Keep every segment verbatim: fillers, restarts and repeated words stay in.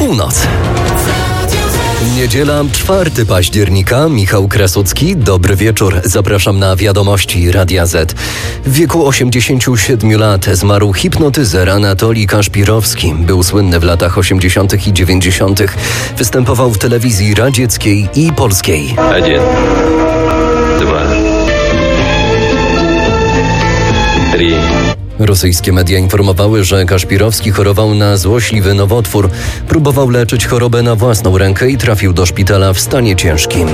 Północ. Niedziela, czwartego października, Michał Krasucki. Dobry wieczór, zapraszam na wiadomości Radia Z. W wieku osiemdziesięciu siedmiu lat zmarł hipnotyzer Anatolij Kaszpirowski. Był słynny w latach osiemdziesiątych i dziewięćdziesiątych. Występował w telewizji radzieckiej i polskiej. Jeden, dwa, trzy. Rosyjskie media informowały, że Kaszpirowski chorował na złośliwy nowotwór. Próbował leczyć chorobę na własną rękę i trafił do szpitala w stanie ciężkim.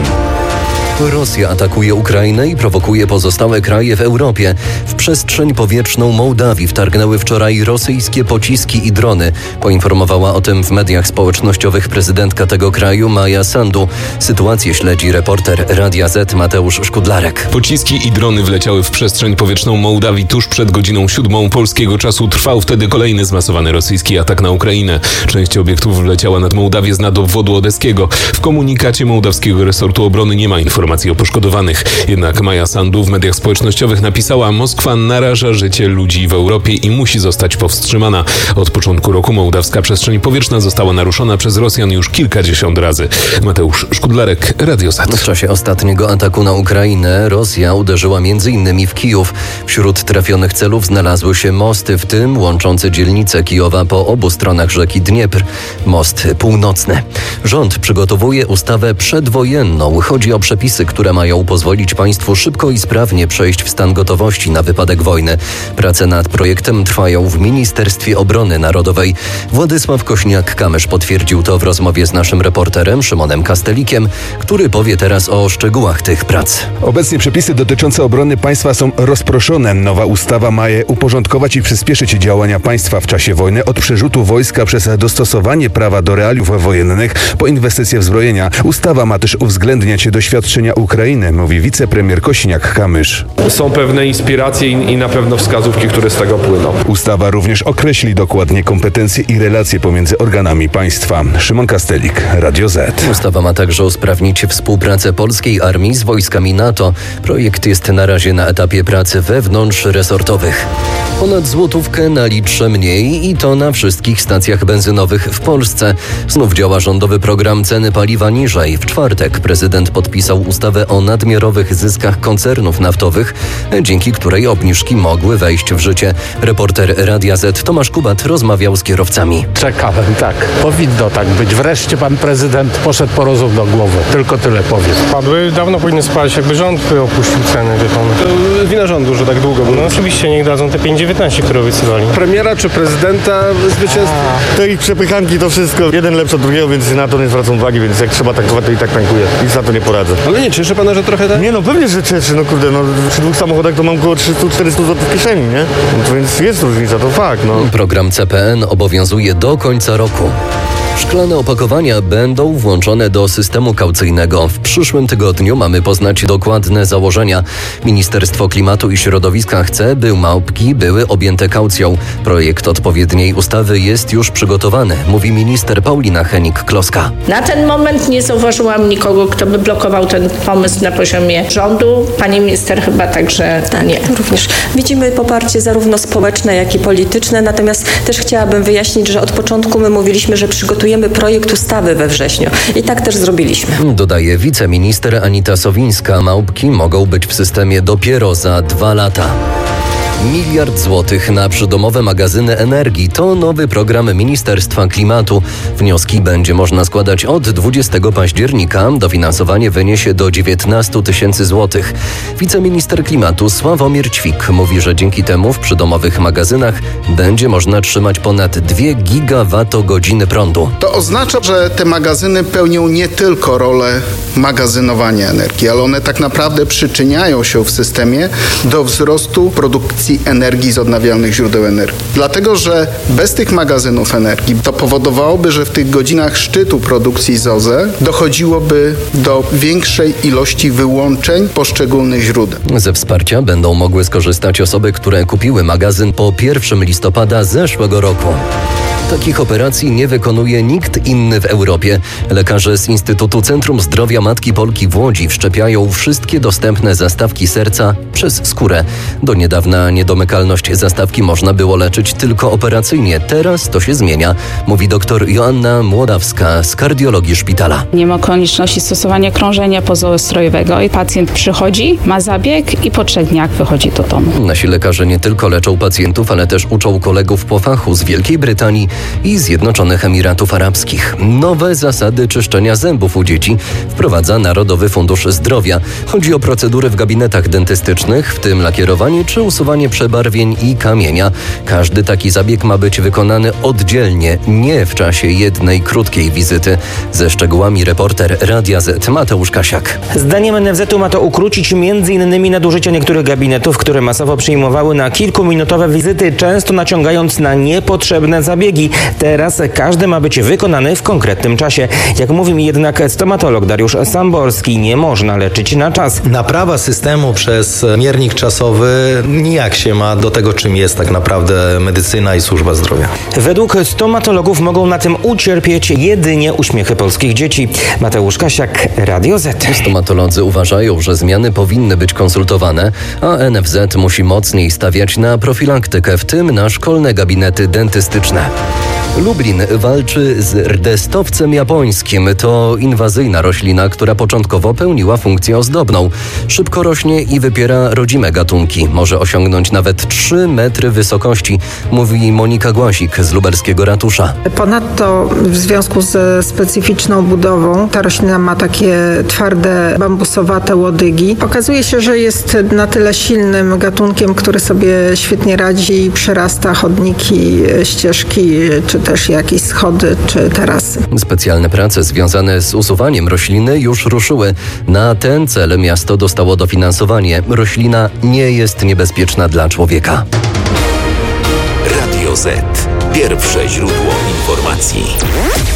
Rosja atakuje Ukrainę i prowokuje pozostałe kraje w Europie. W przestrzeń powietrzną Mołdawii wtargnęły wczoraj rosyjskie pociski i drony. Poinformowała o tym w mediach społecznościowych prezydentka tego kraju Maja Sandu. Sytuację śledzi reporter Radia Z Mateusz Szkudlarek. Pociski i drony wleciały w przestrzeń powietrzną Mołdawii tuż przed godziną siódmą polskiego czasu. Trwał wtedy kolejny zmasowany rosyjski atak na Ukrainę. Część obiektów wleciała nad Mołdawię z nad obwodu odeskiego. W komunikacie mołdawskiego resortu obrony nie ma informacji o poszkodowanych. Jednak Maja Sandu w mediach społecznościowych napisała: Moskwa naraża życie ludzi w Europie i musi zostać powstrzymana. Od początku roku mołdawska przestrzeń powietrzna została naruszona przez Rosjan już kilkadziesiąt razy. Mateusz Szkudlarek, Radio Z. W czasie ostatniego ataku na Ukrainę Rosja uderzyła między innymi w Kijów. Wśród trafionych celów znalazły się mosty, w tym łączące dzielnice Kijowa po obu stronach rzeki Dniepr. Most północny. Rząd przygotowuje ustawę przedwojenną. Chodzi o przepisy, które mają pozwolić państwu szybko i sprawnie przejść w stan gotowości na wypadek wojny. Prace nad projektem trwają w Ministerstwie Obrony Narodowej. Władysław Kośniak-Kamysz potwierdził to w rozmowie z naszym reporterem Szymonem Kastelikiem, który powie teraz o szczegółach tych prac. Obecnie przepisy dotyczące obrony państwa są rozproszone. Nowa ustawa ma je uporządkować i przyspieszyć działania państwa w czasie wojny, od przerzutu wojska przez dostosowanie prawa do realiów wojennych po inwestycje w zbrojenia. Ustawa ma też uwzględniać doświadczenia Ukrainy, mówi wicepremier Kosiniak-Kamysz. Są pewne inspiracje i, i na pewno wskazówki, które z tego płyną. Ustawa również określi dokładnie kompetencje i relacje pomiędzy organami państwa. Szymon Kastelik, Radio Z. Ustawa ma także usprawnić współpracę polskiej armii z wojskami NATO. Projekt jest na razie na etapie pracy wewnątrzresortowych. Ponad złotówkę na litrze mniej i to na wszystkich stacjach benzynowych w Polsce. Znów działa rządowy program ceny paliwa niżej. W czwartek prezydent podpisał ustawę o nadmiarowych zyskach koncernów naftowych, dzięki której obniżki mogły wejść w życie. Reporter Radia Z Tomasz Kubat rozmawiał z kierowcami. Czekałem, tak. Powinno tak być. Wreszcie pan prezydent poszedł po rozum do głowy. Tylko tyle powiem. Padły, dawno powinny spać, jakby rząd opuścił ceny. To wina rządu, że tak długo. No oczywiście niech dadzą te pięć dziewiętnaście, które obiecywali. Premiera czy prezydenta zwycięstwo? Te ich przepychanki to wszystko. Jeden lepszy od drugiego, więc na to nie zwracam uwagi, więc jak trzeba tankować, to i tak tankuję. Nic na to nie poradzę. Ale nie cieszy pana, że trochę tak? Nie no, pewnie, że cieszy. No kurde, no przy dwóch samochodach to mam około trzysta czterysta złotych w kieszeni, nie? No to więc jest różnica, to fakt, no. Program C P N obowiązuje do końca roku. Szklane opakowania będą włączone do systemu kaucyjnego. W przyszłym tygodniu mamy poznać dokładne założenia. Ministerstwo Klimatu i Środowiska chce, by małpki były objęte kaucją. Projekt odpowiedniej ustawy jest już przygotowany, mówi minister Paulina Hennig-Kloska. Na ten moment nie zauważyłam nikogo, kto by blokował ten pomysł na poziomie rządu. Pani minister chyba także tak, nie. Również. Widzimy poparcie zarówno społeczne, jak i polityczne, natomiast też chciałabym wyjaśnić, że od początku my mówiliśmy, że przygotujemy projekt ustawy we wrześniu. I tak też zrobiliśmy. Dodaje wiceminister Anita Sowińska. Małpki mogą być w systemie dopiero za dwa lata. Miliard złotych na przydomowe magazyny energii to nowy program Ministerstwa Klimatu. Wnioski będzie można składać od dwudziestego października. Dofinansowanie wyniesie do dziewiętnaście tysięcy złotych. Wiceminister Klimatu Sławomir Ćwik mówi, że dzięki temu w przydomowych magazynach będzie można trzymać ponad dwie gigawatogodziny prądu. To oznacza, że te magazyny pełnią nie tylko rolę magazynowania energii, ale one tak naprawdę przyczyniają się w systemie do wzrostu produkcji energii z odnawialnych źródeł energii. Dlatego, że bez tych magazynów energii to powodowałoby, że w tych godzinach szczytu produkcji z O Z E dochodziłoby do większej ilości wyłączeń poszczególnych źródeł. Ze wsparcia będą mogły skorzystać osoby, które kupiły magazyn po pierwszego listopada zeszłego roku. Takich operacji nie wykonuje nikt inny w Europie. Lekarze z Instytutu Centrum Zdrowia Matki Polki w Łodzi wszczepiają wszystkie dostępne zastawki serca przez skórę. Do niedawna niedomykalność zastawki można było leczyć tylko operacyjnie. Teraz to się zmienia, mówi dr Joanna Młodawska z kardiologii szpitala. Nie ma konieczności stosowania krążenia pozaostrojowego i pacjent przychodzi, ma zabieg i po trzech dniach wychodzi do domu. Nasi lekarze nie tylko leczą pacjentów, ale też uczą kolegów po fachu z Wielkiej Brytanii i Zjednoczonych Emiratów Arabskich. Nowe zasady czyszczenia zębów u dzieci wprowadza Narodowy Fundusz Zdrowia. Chodzi o procedury w gabinetach dentystycznych, w tym lakierowanie czy usuwanie przebarwień i kamienia. Każdy taki zabieg ma być wykonany oddzielnie, nie w czasie jednej krótkiej wizyty. Ze szczegółami reporter Radia Z Mateusz Kasiak. Zdaniem N F Z-u ma to ukrócić między innymi nadużycia niektórych gabinetów, które masowo przyjmowały na kilkuminutowe wizyty, często naciągając na niepotrzebne zabiegi. Teraz każdy ma być wykonany w konkretnym czasie. Jak mówi mi jednak stomatolog Dariusz Samborski, nie można leczyć na czas. Naprawa systemu przez miernik czasowy nijak się ma do tego, czym jest tak naprawdę medycyna i służba zdrowia. Według stomatologów mogą na tym ucierpieć jedynie uśmiechy polskich dzieci. Mateusz Kasiak, Radio Z. Stomatolodzy uważają, że zmiany powinny być konsultowane, a N F Z musi mocniej stawiać na profilaktykę, w tym na szkolne gabinety dentystyczne. Lublin walczy z rdestowcem japońskim. To inwazyjna roślina, która początkowo pełniła funkcję ozdobną. Szybko rośnie i wypiera rodzime gatunki. Może osiągnąć nawet trzy metry wysokości, mówi Monika Głasik z lubelskiego ratusza. Ponadto w związku ze specyficzną budową ta roślina ma takie twarde, bambusowate łodygi. Okazuje się, że jest na tyle silnym gatunkiem, który sobie świetnie radzi i przerasta chodniki, ścieżki, czy też jakieś schody, czy tarasy. Specjalne prace związane z usuwaniem rośliny już ruszyły. Na ten cel miasto dostało dofinansowanie. Roślina nie jest niebezpieczna dla człowieka. Radio Z. Pierwsze źródło informacji.